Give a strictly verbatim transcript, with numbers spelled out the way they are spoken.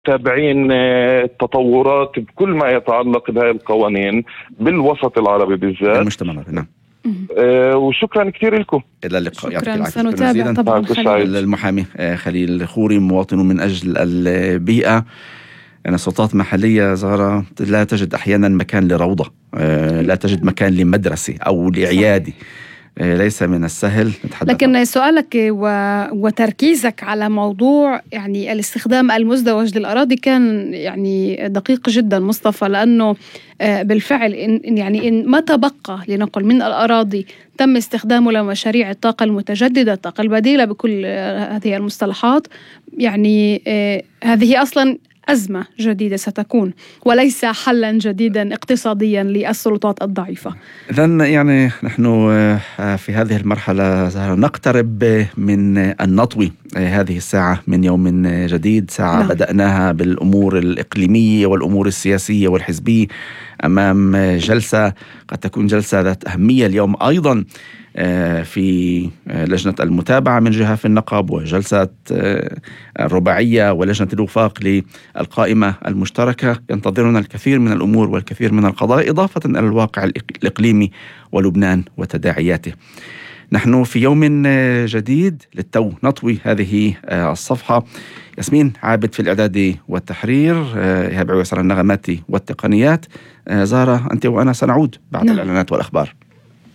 تابعين التطورات بكل ما يتعلق بهذه القوانين بالوسط العربي بالذات المجتمع العربي. نعم. أه وشكرا كثير لكم. إلى اللقاء. شكرا. سنتابع طبعا. خليل. المحامي خليل خوري، مواطن من أجل البيئة. يعني سلطات محلية زهرة لا تجد أحيانا مكان لروضة، لا تجد مكان لمدرسة أو لعيادة. ليس من السهل. لكن سؤالك وتركيزك على موضوع يعني الاستخدام المزدوج للأراضي كان يعني دقيق جدا مصطفى، لأنه بالفعل إن يعني إن ما تبقى لنقل من الأراضي تم استخدامه لمشاريع الطاقة المتجددة، الطاقة البديلة بكل هذه المصطلحات، يعني هذه أصلا أزمة جديدة ستكون وليس حلا جديدا اقتصاديا للسلطات الضعيفة. إذن يعني نحن في هذه المرحلة نقترب من النطوي هذه الساعة من يوم جديد، ساعة نعم. بدأناها بالأمور الإقليمية والأمور السياسية والحزبية أمام جلسة قد تكون جلسة ذات أهمية اليوم أيضا في لجنة المتابعة من جهة في النقب، وجلسة الرباعية ولجنة الوفاق للقائمة المشتركة. ينتظرنا الكثير من الأمور والكثير من القضايا إضافة إلى الواقع الإقليمي ولبنان وتداعياته. نحن في يوم جديد للتو نطوي هذه الصفحة. ياسمين عابد في الإعداد والتحرير، إيهاب عويصر النغمات والتقنيات. زهرة، أنت وأنا سنعود بعد نعم. الإعلانات والأخبار.